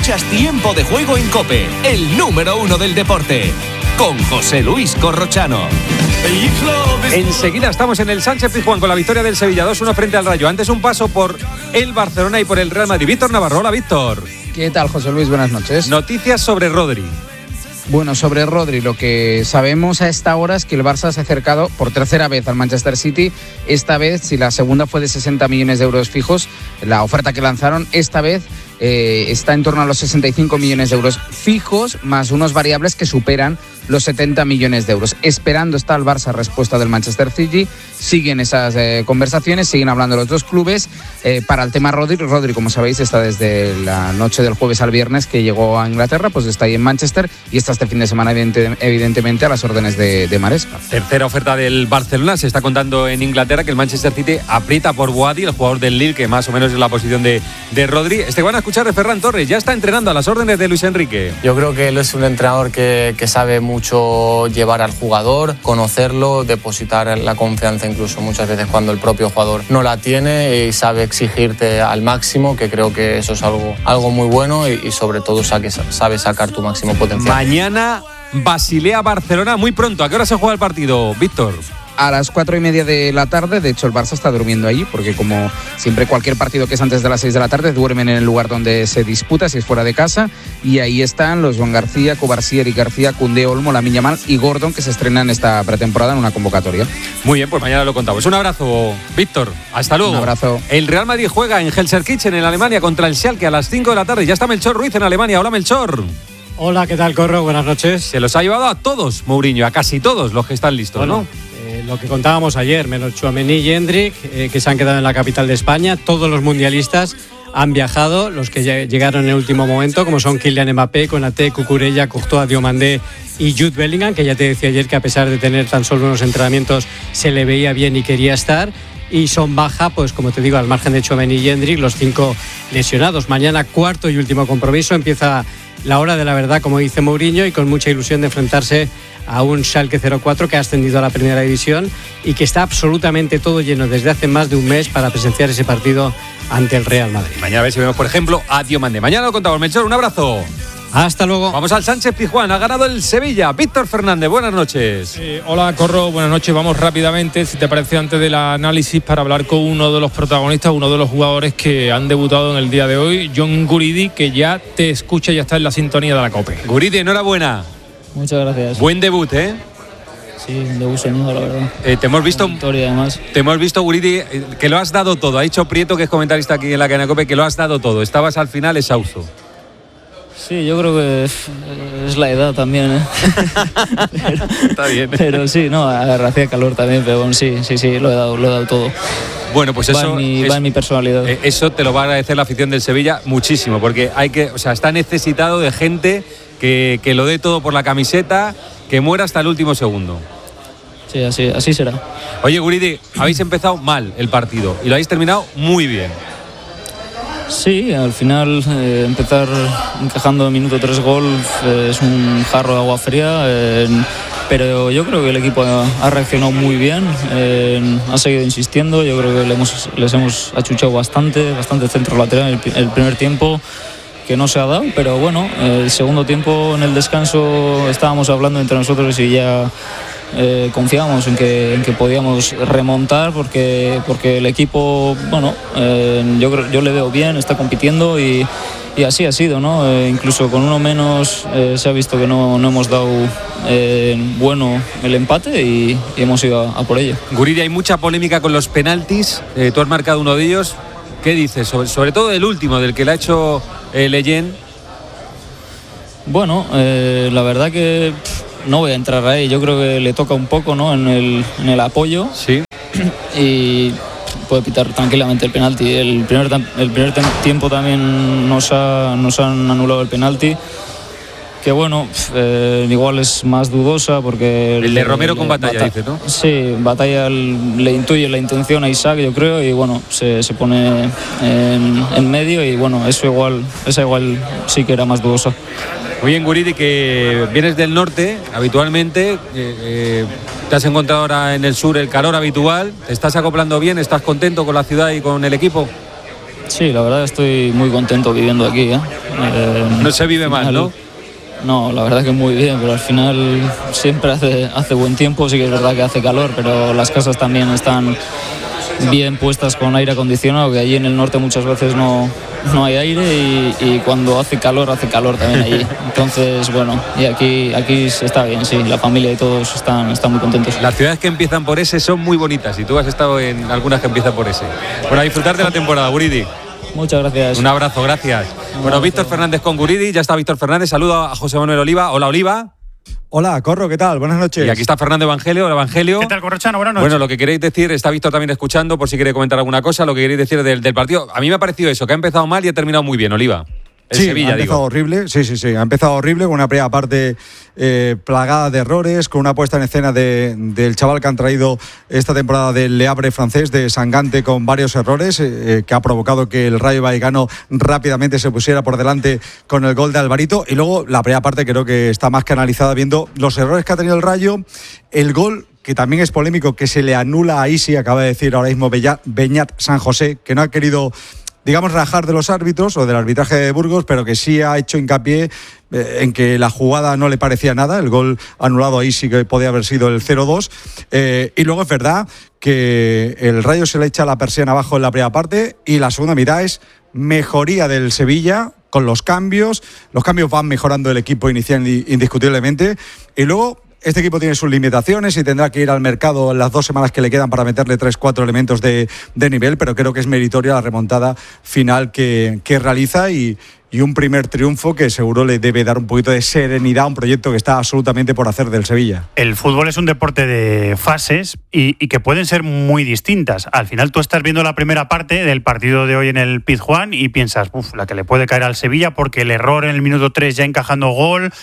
Escuchas Tiempo de Juego en COPE, el número 1 del deporte, con José Luis Corrochano. Enseguida estamos en el Sánchez-Pizjuán con la victoria del Sevilla 2-1 frente al Rayo. Antes un paso por el Barcelona y por el Real Madrid. Víctor Navarro, hola Víctor. ¿Qué tal, José Luis? Buenas noches. Noticias sobre Rodri. Bueno, sobre Rodri, lo que sabemos a esta hora es que el Barça se ha acercado por tercera vez al Manchester City. Esta vez, si la segunda fue de 60 millones de euros fijos, la oferta que lanzaron, esta vez está en torno a los 65 millones de euros fijos, más unos variables que superan los 70 millones de euros. Esperando está el Barça respuesta del Manchester City. Siguen esas conversaciones, siguen hablando los dos clubes. Para el tema Rodri, como sabéis, está desde la noche del jueves al viernes que llegó a Inglaterra, pues está ahí en Manchester y está este fin de semana evidentemente a las órdenes de Maresca. Tercera oferta del Barcelona. Se está contando en Inglaterra que el Manchester City aprieta por Boadi, el jugador del Lille, que más o menos es la posición de Rodri. Van a escuchar de Ferran Torres. Ya está entrenando a las órdenes de Luis Enrique. Yo creo que él es un entrenador que sabe mucho llevar al jugador, conocerlo, depositar la confianza incluso muchas veces cuando el propio jugador no la tiene, y sabe exigirte al máximo, que creo que eso es algo muy bueno, y sobre todo sabe sacar tu máximo potencial. Mañana Basilea-Barcelona muy pronto. ¿A qué hora se juega el partido, Víctor? A las 4:30 de la tarde. De hecho, el Barça está durmiendo allí, porque como siempre cualquier partido que es antes de las 6 de la tarde duermen en el lugar donde se disputa, si es fuera de casa, y ahí están los Joan García, Covarsí, Eric García, Koundé, Olmo, Lamine Yamal y Gordon, que se estrenan esta pretemporada en una convocatoria. Muy bien, pues mañana lo contamos. Un abrazo, Víctor. Hasta luego. Un abrazo. El Real Madrid juega en Gelsenkirchen, en Alemania, contra el Schalke a las 5 de la tarde. Ya está Melchor Ruiz en Alemania. Hola, Melchor. Hola, ¿qué tal, Corro? Buenas noches. Se los ha llevado a todos, Mourinho, a casi todos los que están listos, bueno, ¿no? Lo que contábamos ayer, menos Tchouaméni y Hendrik, que se han quedado en la capital de España. Todos los mundialistas han viajado, los que llegaron en el último momento, como son Kylian Mbappé, Konaté, Cucurella, Courtois, Diomandé y Jude Bellingham, que ya te decía ayer que a pesar de tener tan solo unos entrenamientos se le veía bien y quería estar. Y son baja, pues como te digo, al margen de Tchouaméni y Hendrik, los 5 lesionados. Mañana, cuarto y último compromiso, empieza la hora de la verdad, como dice Mourinho, y con mucha ilusión de enfrentarse a un Schalke 04 que ha ascendido a la primera división y que está absolutamente todo lleno desde hace más de un mes para presenciar ese partido ante el Real Madrid. Mañana a ver si vemos, por ejemplo, a Diomandé. Mañana lo contamos, Melchor, un abrazo. Hasta luego. Vamos al Sánchez-Pizjuán. Ha ganado el Sevilla. Víctor Fernández, buenas noches. Hola, Corro, buenas noches. Vamos rápidamente, si te parece, antes del análisis, para hablar con uno de los protagonistas, uno de los jugadores que han debutado en el día de hoy, John Guridi, que ya te escucha y ya está en la sintonía de la COPE. Guridi, enhorabuena. Muchas gracias. Buen debut, ¿eh? Sí, un debut soñado, la verdad. Te hemos visto, victoria, además. Te hemos visto, Guridi, que lo has dado todo. Ha dicho Prieto, que es comentarista aquí en la cadena COPE, que lo has dado todo. Estabas al final exhausto. Sí, yo creo que es la edad también, ¿eh? Está bien. Pero sí, no, hacía calor también, pero bueno, sí, lo he dado todo. Bueno, pues va en mi personalidad. Eso te lo va a agradecer la afición del Sevilla muchísimo, porque está necesitado de gente que lo dé todo por la camiseta, que muera hasta el último segundo. Sí, así será. Oye, Guridi, habéis empezado mal el partido y lo habéis terminado muy bien. Sí, al final empezar encajando en minuto 3 gol es un jarro de agua fría, pero yo creo que el equipo ha reaccionado muy bien, ha seguido insistiendo. Yo creo que les hemos achuchado bastante centro lateral el primer tiempo, que no se ha dado, pero bueno, el segundo tiempo en el descanso estábamos hablando entre nosotros y ya confiábamos en que podíamos remontar, porque el equipo, bueno, yo le veo bien, está compitiendo y así ha sido, ¿no? Incluso con uno menos se ha visto que no hemos dado bueno el empate y hemos ido a por ello. Guridi, hay mucha polémica con los penaltis, tú has marcado uno de ellos. ¿Qué dices? Sobre todo el último, del que le ha hecho Leyen. Bueno, la verdad que no voy a entrar ahí. Yo creo que le toca un poco, ¿no? en el apoyo. Sí. Y puede pitar tranquilamente el penalti. El primer tiempo también nos han anulado el penalti, que bueno, igual es más dudosa porque... El de Romero con Batalla, dice, ¿no? Sí, Batalla le intuye la intención a Isaac, yo creo, y bueno, se pone en medio, y bueno, esa igual sí que era más dudosa. Muy bien, Guridi, que vienes del norte habitualmente, te has encontrado ahora en el sur el calor habitual, ¿te estás acoplando bien? ¿Estás contento con la ciudad y con el equipo? Sí, la verdad estoy muy contento viviendo aquí. No se vive mal, ¿no? No, la verdad que muy bien, pero al final siempre hace buen tiempo, sí que es verdad que hace calor, pero las casas también están bien puestas con aire acondicionado, que allí en el norte muchas veces no hay aire y cuando hace calor también allí. Entonces, bueno, y aquí está bien, sí, la familia y todos están muy contentos. Las ciudades que empiezan por S son muy bonitas y tú has estado en algunas que empiezan por S. Bueno, a disfrutar de la temporada, Guridi. Muchas gracias. Un abrazo, gracias. Bueno, Víctor Fernández con Guridi, ya está Víctor Fernández, saludo a José Manuel Oliva. Hola, Oliva. Hola, Corro, ¿qué tal? Buenas noches. Y aquí está Fernando Evangelio. Hola, Evangelio. ¿Qué tal, Corrochano? Buenas noches. Bueno, lo que queréis decir, está Víctor también escuchando, por si quiere comentar alguna cosa, lo que queréis decir del partido. A mí me ha parecido eso, que ha empezado mal y ha terminado muy bien, Oliva. Sí, Sevilla, ha empezado horrible, sí, ha empezado horrible, con una primera parte plagada de errores, con una puesta en escena del chaval que han traído esta temporada del Le Havre francés, de Sangante, con varios errores, que ha provocado que el Rayo Vallecano rápidamente se pusiera por delante con el gol de Alvarito. Y luego la primera parte creo que está más que analizada viendo los errores que ha tenido el Rayo, el gol que también es polémico, que se le anula a Isi, acaba de decir ahora mismo Beñat San José, que no ha querido, digamos, rajar de los árbitros o del arbitraje de Burgos, pero que sí ha hecho hincapié en que la jugada no le parecía nada. El gol anulado ahí sí que podía haber sido el 0-2. Y luego es verdad que el Rayo se le echa la persiana abajo en la primera parte y la segunda mitad es mejoría del Sevilla con los cambios. Los cambios van mejorando el equipo inicial indiscutiblemente. Y luego este equipo tiene sus limitaciones y tendrá que ir al mercado en las 2 semanas que le quedan para meterle 3-4 elementos de nivel, pero creo que es meritoria la remontada final que realiza y un primer triunfo que seguro le debe dar un poquito de serenidad a un proyecto que está absolutamente por hacer del Sevilla. El fútbol es un deporte de fases y que pueden ser muy distintas. Al final tú estás viendo la primera parte del partido de hoy en el Pizjuán y piensas, la que le puede caer al Sevilla, porque el error en el minuto 3 ya encajando gol,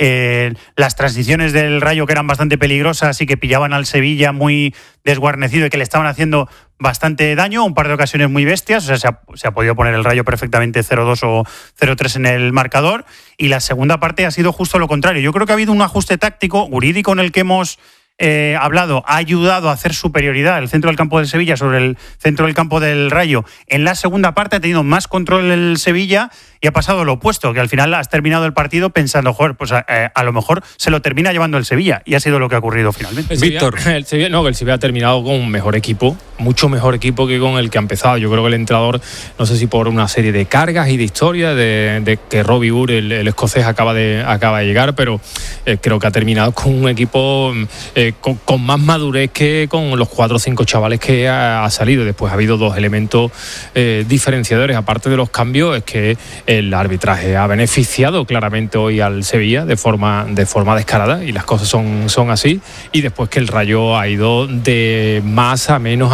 las transiciones del Rayo que eran bastante peligrosas y que pillaban al Sevilla muy desguarnecido y que le estaban haciendo bastante daño, un par de ocasiones muy bestias, o sea, se ha podido poner el Rayo perfectamente 0-2 o 0-3 en el marcador, y la segunda parte ha sido justo lo contrario. Yo creo que ha habido un ajuste táctico, Guridi, con el que hemos hablado, ha ayudado a hacer superioridad el centro del campo del Sevilla sobre el centro del campo del Rayo. En la segunda parte ha tenido más control el Sevilla y ha pasado lo opuesto, que al final has terminado el partido pensando, joder, pues a lo mejor se lo termina llevando el Sevilla, y ha sido lo que ha ocurrido finalmente. Víctor. El Sevilla ha terminado con un mejor equipo, mucho mejor equipo que con el que ha empezado. Yo creo que el entrenador, no sé si por una serie de cargas y de historias de que Robbie Moore, el escocés, acaba de llegar, pero creo que ha terminado con un equipo con más madurez que con los 4 o 5 chavales que ha salido. Después ha habido 2 elementos diferenciadores, aparte de los cambios, es que el arbitraje ha beneficiado claramente hoy al Sevilla de forma descarada, y las cosas son así, y después que el Rayo ha ido de más a menos.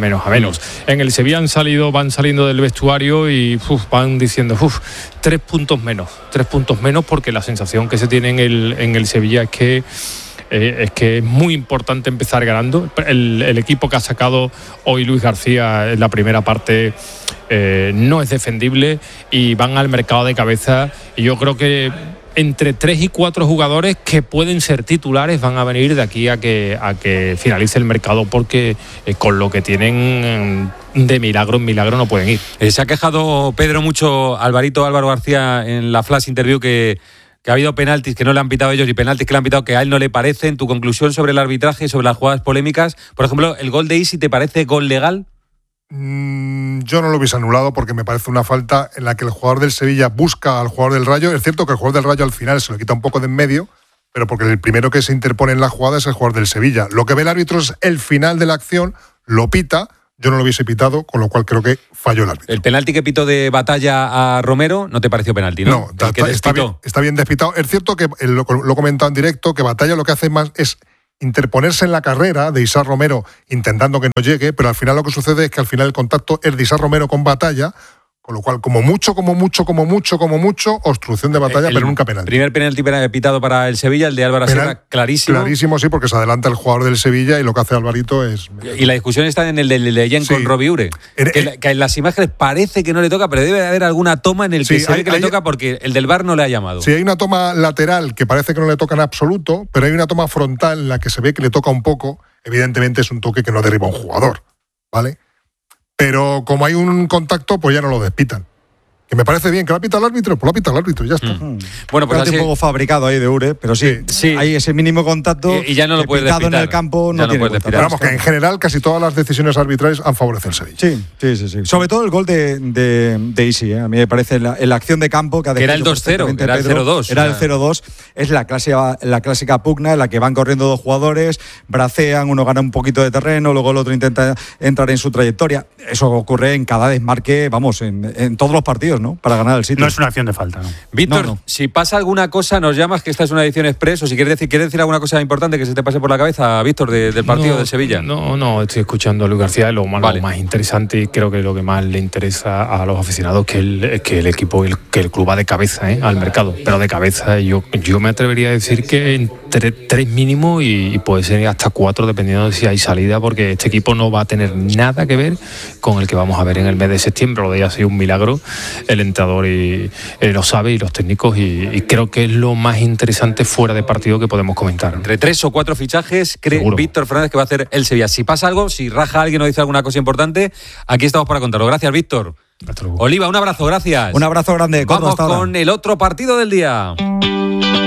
En el Sevilla van saliendo del vestuario y van diciendo 3 puntos menos, porque la sensación que se tiene en el Sevilla es que es muy importante empezar ganando. El equipo que ha sacado hoy Luis García en la primera parte no es defendible y van al mercado de cabeza, y yo creo que entre 3 y 4 jugadores que pueden ser titulares van a venir de aquí a que finalice el mercado, porque con lo que tienen de milagro en milagro no pueden ir. Se ha quejado Pedro mucho Álvaro García en la flash interview que ha habido penaltis que no le han pitado ellos y penaltis que le han pitado que a él no le parecen. Tu conclusión sobre el arbitraje, sobre las jugadas polémicas, por ejemplo, el gol de Isi, ¿te parece gol legal? Yo no lo hubiese anulado, porque me parece una falta en la que el jugador del Sevilla busca al jugador del Rayo. Es cierto que el jugador del Rayo al final se lo quita un poco de en medio, pero porque el primero que se interpone en la jugada es el jugador del Sevilla. Lo que ve el árbitro es el final de la acción, lo pita. Yo no lo hubiese pitado, con lo cual creo que falló el árbitro. El penalti que pitó de Batalla a Romero no te pareció penalti, ¿no? No, está bien despitado. Es cierto que lo he comentado en directo, que Batalla lo que hace más es interponerse en la carrera de Isaac Romero intentando que no llegue, pero al final lo que sucede es que al final el contacto es de Isaac Romero con Batalla, con lo cual como mucho, obstrucción de Batalla, pero nunca penalti. Primer penalti pitado para el Sevilla, el de Álvaro Sierra, clarísimo. Clarísimo, sí, porque se adelanta el jugador del Sevilla y lo que hace Alvarito es... Y la discusión está en el de Leyen con Robbie Moore, que en las imágenes parece que no le toca, pero debe haber alguna toma en el que se ve que le toca, porque el del VAR no le ha llamado. Sí, hay una toma lateral que parece que no le toca en absoluto, pero hay una toma frontal en la que se ve que le toca un poco. Evidentemente es un toque que no derriba a un jugador, ¿vale? pero como hay un contacto, pues ya no lo despitan. Que me parece bien, que lo pita el árbitro, pues lo pita el árbitro y ya está. Bueno, pues así... un poco fabricado ahí de Ure, pero sí, hay ese mínimo contacto y ya no lo puedes despitar. En el campo no tiene cuenta. Pero vamos, que en general casi todas las decisiones arbitrales han favorecido al Sevilla. Sí. Sobre todo el gol de Isi, a mí me parece la acción de campo que ha era el 2-0, era el 0-2. Era el 0-2, es la clásica pugna en la que van corriendo dos jugadores, bracean, uno gana un poquito de terreno, luego el otro intenta entrar en su trayectoria. Eso ocurre en cada desmarque, vamos, en todos los partidos, ¿no? Para ganar el sitio. No es una acción de falta, ¿no? Víctor, si pasa alguna cosa, nos llamas, que esta es una edición express, o si quieres decir alguna cosa importante que se te pase por la cabeza, Víctor, del partido de Sevilla. No, estoy escuchando a Luis García, lo más interesante, y creo que lo que más le interesa a los aficionados que el equipo, que el club va de cabeza al mercado, pero de cabeza. Yo me atrevería a decir que entre 3 mínimo y puede ser hasta 4 dependiendo de si hay salida, porque este equipo no va a tener nada que ver con el que vamos a ver en el mes de septiembre. Lo de ella ha sido un milagro, el entrenador y lo sabe, y los técnicos, y creo que es lo más interesante fuera de partido que podemos comentar. Entre 3 o 4 fichajes cree Víctor Fernández que va a hacer el Sevilla. Si pasa algo, si raja alguien o dice alguna cosa importante, aquí estamos para contarlo. Gracias, Víctor. Oliva, un abrazo, gracias. Un abrazo grande. Vamos con el otro partido del día.